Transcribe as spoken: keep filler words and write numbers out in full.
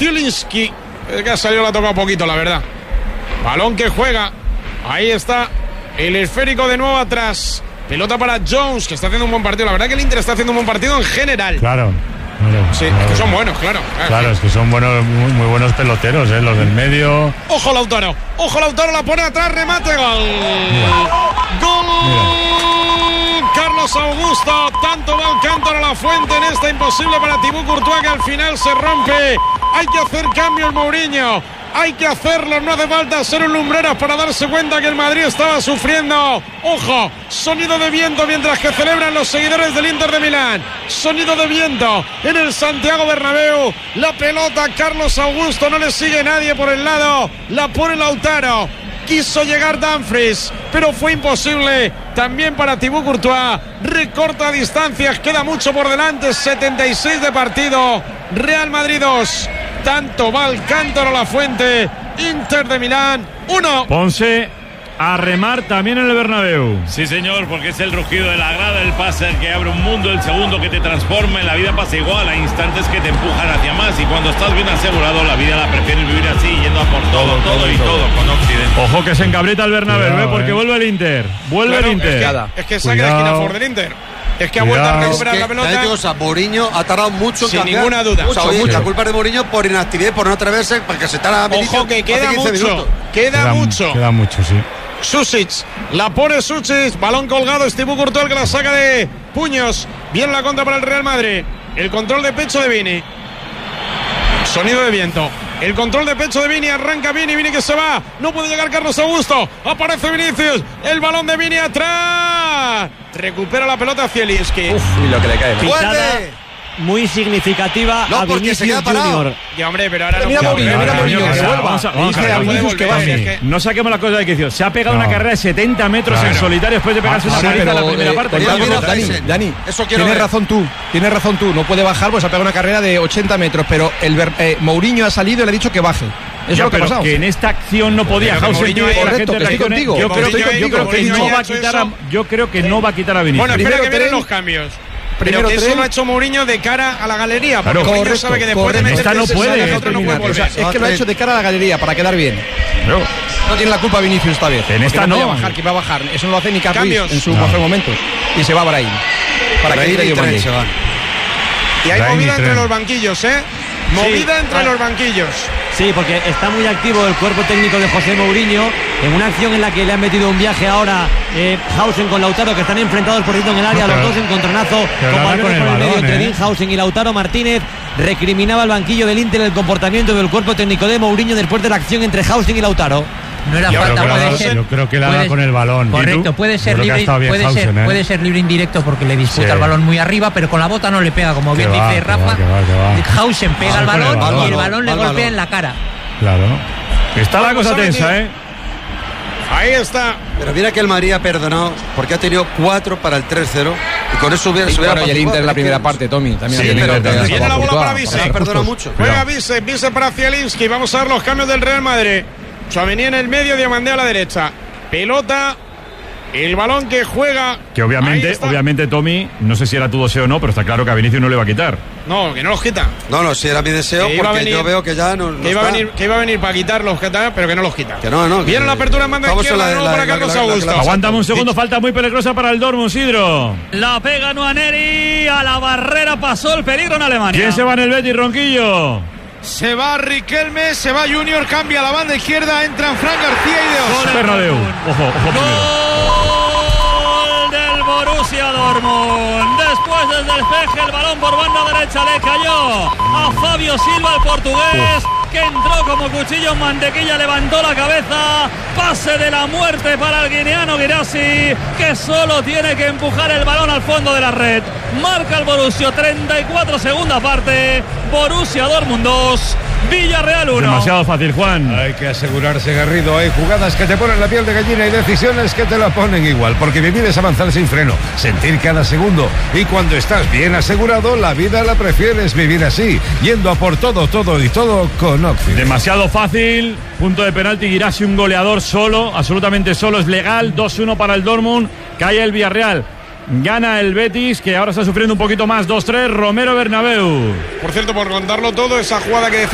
Zielinski. El que ha salido la ha tocado poquito, la verdad. Balón que juega. Ahí está el esférico de nuevo atrás. Pelota para Jones, que está haciendo un buen partido. La verdad que el Inter está haciendo un buen partido en general. Claro. Claro, sí, claro. Es que son buenos, claro. Claro, claro es que son buenos, muy, muy buenos peloteros, ¿eh? Los del medio. Ojo Lautaro, ojo Lautaro, la pone atrás, remate, gol. Mira. Gol. Mira. Carlos Augusto, tanto va el cántaro a la fuente en esta imposible para Thibaut Courtois, que al final se rompe. Hay que hacer cambio el Mourinho. Hay que hacerlo, no hace falta ser un lumbreras para darse cuenta que el Madrid estaba sufriendo. Ojo, sonido de viento mientras que celebran los seguidores del Inter de Milán. Sonido de viento en el Santiago Bernabéu. La pelota, Carlos Augusto, no le sigue nadie por el lado. La pone Lautaro. Quiso llegar Dumfries, pero fue imposible. También para Thibaut Courtois. Recorta distancias, queda mucho por delante. setenta y seis de partido. Real Madrid dos. Tanto va el cántaro a la fuente. Inter de Milán uno. Ponce a remar también en el Bernabéu. Sí, señor, porque es el rugido de la grada, el pase el que abre un mundo, el segundo que te transforma. En la vida pasa igual, hay instantes que te empujan hacia más, y cuando estás bien asegurado, la vida la prefieres vivir así, yendo a por todo, todo, todo, todo y todo, todo con Occidente. Ojo que se encabrita el Bernabéu, Cuidado, ¿eh? Porque eh. vuelve el Inter. Vuelve claro, el Inter. Es que, es que saque de esquina por del Inter. Es que ha Cuidado. vuelto a recuperar es que, la pelota. Digo, o sea, Mourinho ha tardado mucho en sin cambiar. ninguna duda. O sea, mucho, oye, mucho. la culpa es de Mourinho por inactividad, por no atreverse, porque se está. Ojo que queda mucho. Queda, queda mucho. Queda mucho, sí. Susic, la pone Susic, balón colgado, Thibaut Courtois, que la saca de puños. Bien la contra para el Real Madrid. El control de pecho de Vini. Sonido de viento. El control de pecho de Vini, arranca Vini, Vini que se va. No puede llegar Carlos Augusto. Aparece Vinicius. El balón de Vini atrás. Recupera la pelota Zielinski. Uf, y lo que le cae. Pitada muy significativa no, a Vinicius Junior. Ya, hombre, pero ahora no mira puede Mourinho, mira Mourinho, que se vuelva. Vamos a, vamos a, Dice a vamos a Vinicius que baje. es que... No saquemos la cosa de quicio. Se ha pegado No. una carrera de setenta metros Claro. en solitario después de pegarse Ah, una sí, paliza en pero, la primera eh, parte. mira, Coño, mira, Dani. Dani, Dani, eso quiero tienes ver. razón tú, tienes razón tú, no puede bajar, pues ha pegado una carrera de ochenta metros, pero el eh, Mourinho ha salido y le ha dicho que baje. Eso Ya, es lo que ha pero pasado. que en esta acción no podía. Pero Hausen Mourinho pide que la correcto, gente que estoy reaccione. contigo. Yo creo, Mourinho que, yo digo, creo que Mourinho no ha va a hecho quitar a, eso. yo creo que no va a quitar a Vinicius. Bueno, espera Primero que vienen tren. los cambios. Primero Pero que eso tren. lo ha hecho Mourinho de cara a la galería. Porque Claro. Mourinho Correcto, sabe que después correcto. de Esta meterse no ese puede saque, otro no puede terminar. O sea, volver. es que lo ha hecho de cara a la galería para quedar bien. No. No tiene la culpa Vinicius esta vez. En porque esta no. no. Podía bajar, que va a bajar. Eso no lo hace ni Carlos Cambios. en su No. mejor momento. Y se va Brahim. Para que Brahim entre y yo Trent mande. se van. Y hay Brahim y movida entre Trent. los banquillos, ¿eh? Movida entre ah. los banquillos. Sí, porque está muy activo el cuerpo técnico de José Mourinho en una acción en la que le han metido un viaje ahora eh, Hausen con Lautaro, que están enfrentados por en el área, No, pero- los dos encontronazo pero con nada balones con el por el medio balón, entre ¿eh? Dinhausen y Lautaro Martínez. Recriminaba el banquillo del Inter el comportamiento del cuerpo técnico de Mourinho después de la acción entre Hausen y Lautaro. No era Yo creo falta, que la puede da- ser. yo creo que la da puede- con el balón. ¿Y tú? Correcto, puede ser Yo creo que ha libre, estado bien puede, Hausen, ser, ¿eh? puede ser libre indirecto porque le disputa Sí. el balón muy arriba, pero con la bota no le pega, como bien Que va, dice que Rafa. va, que va, que va. Hausen pega Ah, el con el balón balón. y el balón le Al golpea balón. en la cara. Claro. Está la Bueno, cosa sabe, tensa, tío. ¿eh? Ahí está. Pero mira que el Madrid ha perdonado porque ha tenido cuatro para el tres cero y con eso hubiera, Y se hubiera bueno, y el apaciguado, Inter en la pero primera que- parte, Tommy. También Sí, ha tenido pero que viene salvar la bola Courtois. para Vise. Ha perdonado mucho. Juega Vise, Vise para Zielinski. Vamos a ver los cambios del Real Madrid. Tchouaméni en el medio, Diomandé a la derecha. Pelota. El balón que juega. Que Ahí obviamente, está. obviamente, Tommy, no sé si era tu deseo o no, pero está claro que a Vinicius no le va a quitar. No, que no los quita. No, no, si era mi deseo Que iba a porque venir- yo veo que ya no, no Que iba, a está. venir, que iba a venir para quitar los que tal, pero que no los quita. Que no, no, que- Viene la apertura en banda Vamos a izquierda la- de nuevo la- para la- Carlos la- la- la- Augusto. la- Aguántame un segundo, falta muy peligrosa para el Dortmund, Sidro. La pega Nuaneri, a la barrera pasó el peligro en Alemania. ¿Quién se va en el Betis, Ronquillo? Se va Riquelme, se va Junior, cambia la banda izquierda, entran Fran García y De Osa. Bernabéu. Ojo, ojo primero. Gol del Borussia Dortmund. Después del despeje, el balón por banda derecha le cayó a Fabio Silva, el portugués, que entró como cuchillo en mantequilla, levantó la cabeza. Pase de la muerte para el guineano Guirassy, que solo tiene que empujar el balón al fondo de la red. Marca el Borussia, treinta y cuatro segunda parte. Borussia Dortmund dos, Villarreal uno. Demasiado fácil, Juan. Hay que asegurarse, Garrido. Hay jugadas que te ponen la piel de gallina y decisiones que te la ponen igual. Porque vivir es avanzar sin freno, sentir cada segundo. Y cuando estás bien asegurado, la vida la prefieres vivir así, yendo a por todo, todo y todo con Occidente. Demasiado fácil. Punto de penalti, Guirassy, un goleador solo, absolutamente solo, es legal. dos uno para el Dortmund. Cae el Villarreal. Gana el Betis, que ahora está sufriendo un poquito más. dos tres, Romero Bernabéu. Por cierto, por contarlo todo, esa jugada que